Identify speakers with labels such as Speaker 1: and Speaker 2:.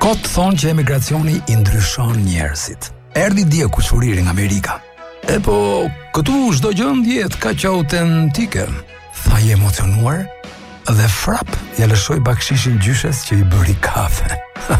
Speaker 1: Kot thonë që emigracioni i ndryshon njerëzit. Erdhi dje kushuriri nga Amerika. E po, këtu çdo gjë ndjet kaq autentike. Tha i emocionuar dhe frap ja lëshoi bakshishin gjyshes që i bëri kafe.